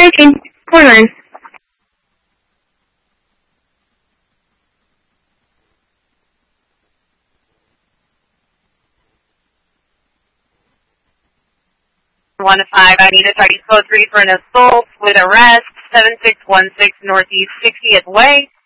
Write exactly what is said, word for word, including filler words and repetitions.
thirteen, four nine. one to five, I need a target code three for an assault with arrest, seven six one six Northeast sixtieth Way.